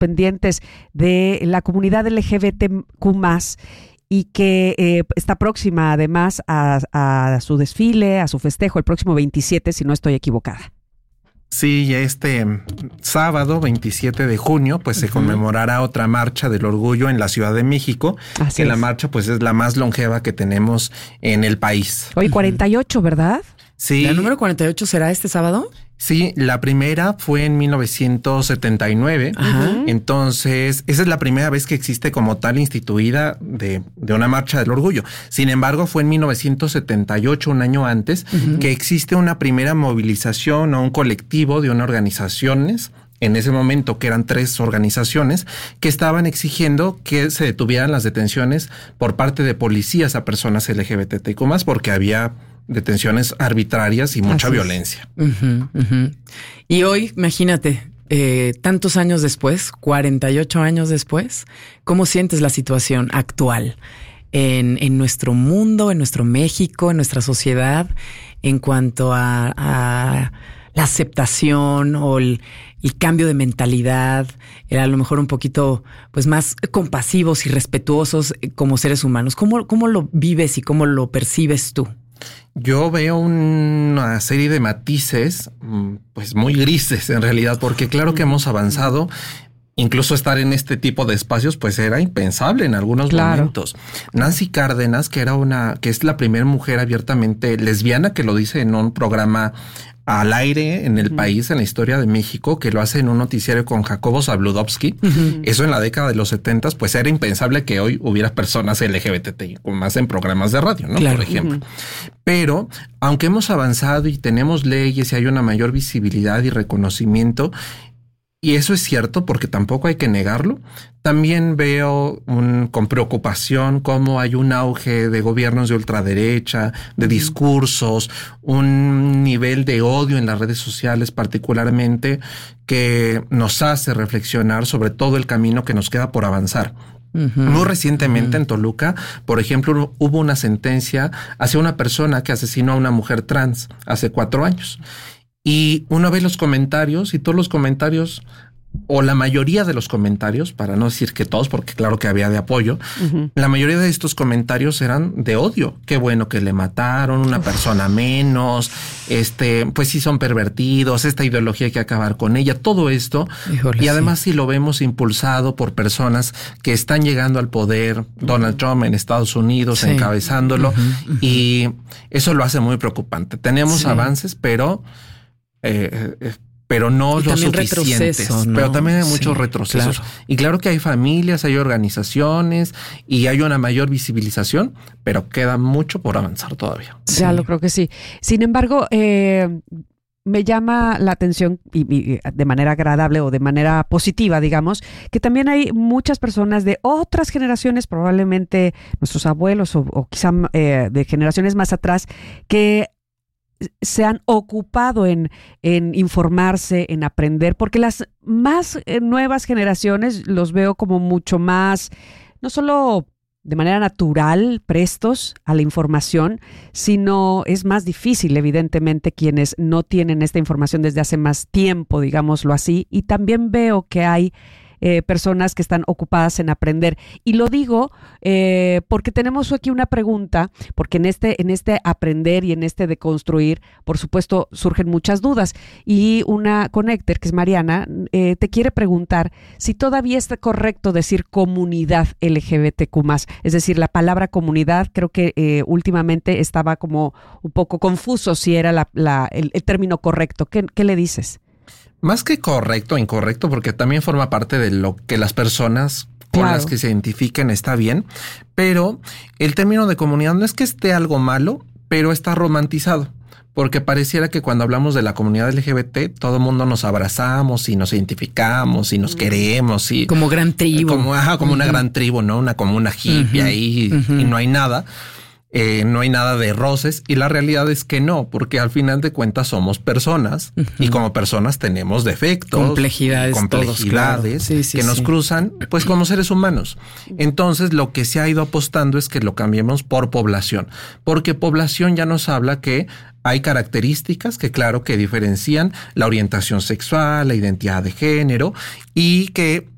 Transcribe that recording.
pendientes de la comunidad LGBTQ+, y que está próxima además a su desfile, a su festejo el próximo 27, si no estoy equivocada. Sí, este sábado 27 de junio pues se conmemorará otra marcha del orgullo en la Ciudad de México. Así que la marcha pues es la más longeva que tenemos en el país. Hoy 48, ¿verdad? Sí. ¿La número 48 será este sábado? Sí, la primera fue en 1979. Ajá. Entonces, esa es la primera vez que existe como tal instituida de una marcha del orgullo. Sin embargo, fue en 1978, un año antes, que existe una primera movilización o un colectivo de unas organizaciones. En ese momento, que eran 3 organizaciones que estaban exigiendo que se detuvieran las detenciones por parte de policías a personas LGBTQ+, porque había detenciones arbitrarias y mucha violencia. Y hoy, imagínate, tantos años después, 48 años después, ¿cómo sientes la situación actual en nuestro mundo, en nuestro México, en nuestra sociedad, en cuanto a la aceptación o el cambio de mentalidad, a lo mejor un poquito pues más compasivos y respetuosos como seres humanos? ¿Cómo lo vives y cómo lo percibes tú? Yo veo una serie de matices, pues muy grises en realidad, porque claro que hemos avanzado. Incluso estar en este tipo de espacios, pues era impensable en algunos momentos. Nancy Cárdenas, que es la primera mujer abiertamente lesbiana que lo dice en un programa al aire en el país, en la historia de México, que lo hace en un noticiario con Jacobo Zabludovsky. Eso en la década de los 70, pues era impensable que hoy hubiera personas LGBTI más en programas de radio, ¿no? Claro. Por ejemplo. Pero, aunque hemos avanzado y tenemos leyes y hay una mayor visibilidad y reconocimiento, y eso es cierto porque tampoco hay que negarlo, también veo con preocupación cómo hay un auge de gobiernos de ultraderecha, de discursos, un nivel de odio en las redes sociales particularmente que nos hace reflexionar sobre todo el camino que nos queda por avanzar. Muy recientemente en Toluca, por ejemplo, hubo una sentencia hacia una persona que asesinó a una mujer trans hace 4 años. Y uno ve los comentarios y todos los comentarios, o la mayoría de los comentarios, para no decir que todos, porque claro que había de apoyo, la mayoría de estos comentarios eran de odio. Qué bueno que le mataron, una persona menos, pues sí son pervertidos, esta ideología hay que acabar con ella, todo esto. Híjole, y además si lo vemos impulsado por personas que están llegando al poder, Donald Trump en Estados Unidos, encabezándolo, y eso lo hace muy preocupante. Tenemos avances, pero no los suficientes, ¿no? Pero también hay muchos retrocesos. Claro. Y claro que hay familias, hay organizaciones y hay una mayor visibilización, pero queda mucho por avanzar todavía. Ya lo creo que sí. Sin embargo, me llama la atención y de manera agradable o de manera positiva, digamos, que también hay muchas personas de otras generaciones, probablemente nuestros abuelos o quizá de generaciones más atrás, que se han ocupado en informarse, en aprender, porque las más nuevas generaciones los veo como mucho más, no solo de manera natural, prestos a la información, sino es más difícil, evidentemente, quienes no tienen esta información desde hace más tiempo, digámoslo así, y también veo que hay personas que están ocupadas en aprender. Y lo digo porque tenemos aquí una pregunta, porque en este aprender y en este deconstruir, por supuesto, surgen muchas dudas. Y una connector, que es Mariana, te quiere preguntar si todavía está correcto decir comunidad LGBTQ+. Es decir, la palabra comunidad creo que últimamente estaba como un poco confuso si era el término correcto. ¿Qué le dices? Más que correcto o incorrecto, porque también forma parte de lo que las personas con las que se identifiquen está bien, pero el término de comunidad no es que esté algo malo, pero está romantizado, porque pareciera que cuando hablamos de la comunidad LGBT, todo el mundo nos abrazamos y nos identificamos y nos queremos. Y como gran tribu. Como una gran tribu, ¿no? Como una hippie ahí y no hay nada. No hay nada de roces y la realidad es que no, porque al final de cuentas somos personas y como personas tenemos defectos, complejidades todos, claro. que nos cruzan pues como seres humanos. Entonces lo que se ha ido apostando es que lo cambiemos por población, porque población ya nos habla que hay características que claro que diferencian la orientación sexual, la identidad de género y que